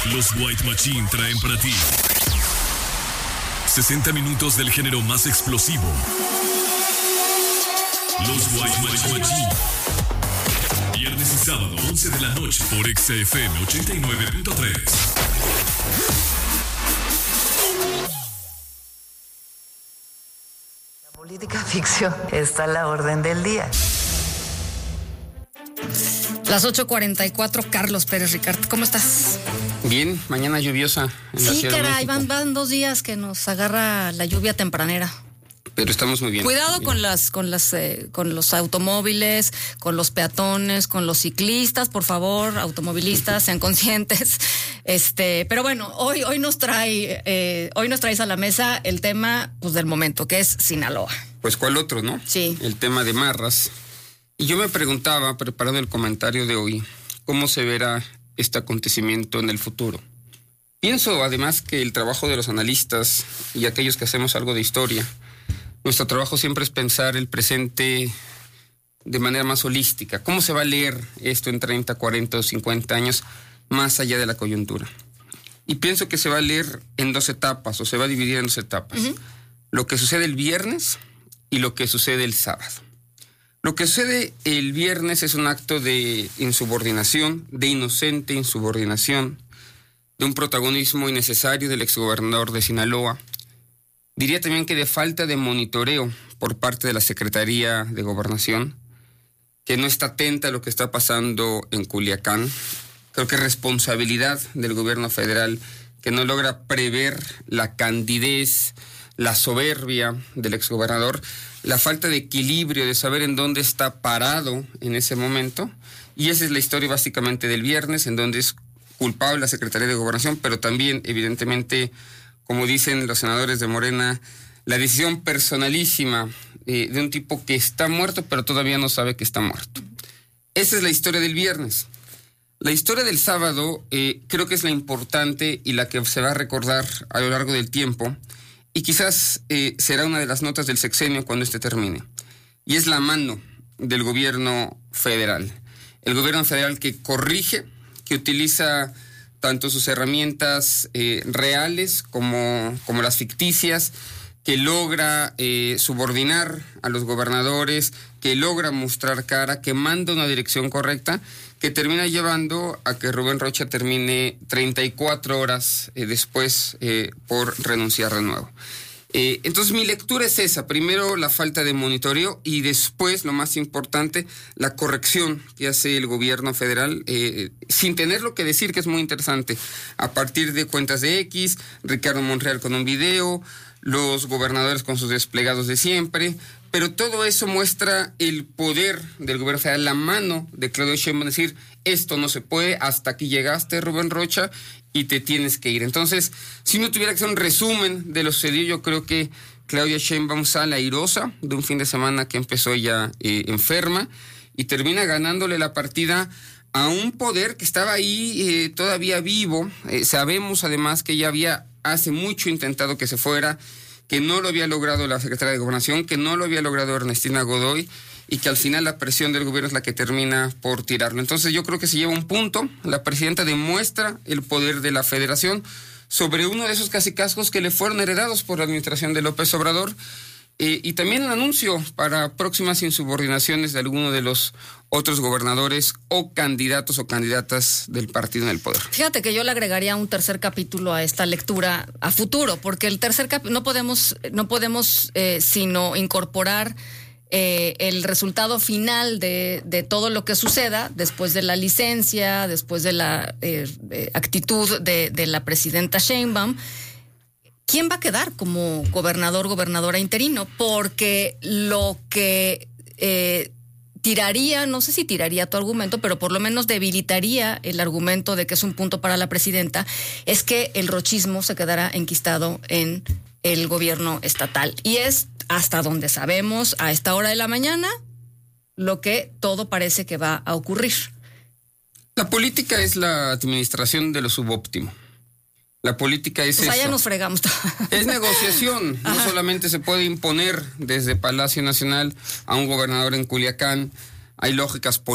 Los White Machine traen para ti 60 minutos del género más explosivo. Los White Machine. Viernes y sábado, 11 de la noche, por XFM 89.3. La política ficción está a la orden del día. Las 8:44, Carlos Pérez Ricard, ¿cómo estás? Bien, mañana lluviosa en la Sí, Ciudad de caray, México. van 2 días que nos agarra la lluvia tempranera. Pero estamos muy bien. Cuidado bien. con los automóviles, con los peatones, con los ciclistas, por favor, automovilistas, sean conscientes. Pero bueno, hoy nos traes a la mesa el tema, pues, del momento, que es Sinaloa. Pues ¿cuál otro, no? Sí. El tema de Marras. Y yo me preguntaba, preparando el comentario de hoy, ¿cómo se verá este acontecimiento en el futuro? Pienso además que el trabajo de los analistas y aquellos que hacemos algo de historia, nuestro trabajo siempre es pensar el presente de manera más holística. ¿Cómo se va a leer esto en 30, 40 o 50 años más allá de la coyuntura? Y pienso que se va a leer en 2 etapas, o se va a dividir en 2 etapas. Uh-huh. Lo que sucede el viernes y lo que sucede el sábado. Lo que sucede el viernes es un acto de insubordinación, de inocente insubordinación, de un protagonismo innecesario del exgobernador de Sinaloa. Diría también que de falta de monitoreo por parte de la Secretaría de Gobernación, que no está atenta a lo que está pasando en Culiacán. Creo que es responsabilidad del gobierno federal, que no logra prever la candidez, la soberbia del exgobernador, la falta de equilibrio, de saber en dónde está parado en ese momento. Y esa es la historia básicamente del viernes, en donde es culpable la Secretaría de Gobernación, pero también, evidentemente, como dicen los senadores de Morena, la decisión personalísima de un tipo que está muerto, pero todavía no sabe que está muerto. Esa es la historia del viernes. La historia del sábado creo que es la importante y la que se va a recordar a lo largo del tiempo, y quizás será una de las notas del sexenio cuando este termine. Y es la mano del gobierno federal. El gobierno federal que corrige, que utiliza tanto sus herramientas reales como las ficticias, que logra subordinar a los gobernadores, que logra mostrar cara, que manda una dirección correcta, que termina llevando a que Rubén Rocha termine 34 horas después por renunciar de nuevo. Entonces mi lectura es esa: primero la falta de monitoreo y después, lo más importante, la corrección que hace el gobierno federal sin tener lo que decir, que es muy interesante, a partir de cuentas de X, Ricardo Monreal con un video, los gobernadores con sus desplegados de siempre, pero todo eso muestra el poder del gobierno federal, la mano de Claudia Sheinbaum, decir, esto no se puede, hasta aquí llegaste, Rubén Rocha, y te tienes que ir. Entonces, si no tuviera que hacer un resumen de lo sucedido, yo creo que Claudia Sheinbaum sale airosa de un fin de semana que empezó ella enferma y termina ganándole la partida a un poder que estaba ahí todavía vivo. Sabemos además que ella había hace mucho intentado que se fuera, que no lo había logrado la secretaria de Gobernación, que no lo había logrado Ernestina Godoy, y que al final la presión del gobierno es la que termina por tirarlo. Entonces yo creo que se lleva un punto. La presidenta demuestra el poder de la federación sobre uno de esos cacicazgos que le fueron heredados por la administración de López Obrador, y también el anuncio para próximas insubordinaciones de alguno de los otros gobernadores o candidatos o candidatas del partido en el poder. Fíjate que yo le agregaría un tercer capítulo a esta lectura a futuro, porque el tercer capítulo no podemos sino incorporar el resultado final de todo lo que suceda después de la licencia, después de la actitud de la presidenta Sheinbaum. ¿Quién va a quedar como gobernadora interino? Porque lo que tiraría, no sé si tiraría tu argumento, pero por lo menos debilitaría el argumento de que es un punto para la presidenta, es que el rochismo se quedará enquistado en el gobierno estatal. Y es, hasta donde sabemos, a esta hora de la mañana, lo que todo parece que va a ocurrir. La política es la administración de lo subóptimo. La política es eso. Ya nos fregamos. Es negociación. No solamente se puede imponer desde Palacio Nacional a un gobernador en Culiacán. Hay lógicas políticas.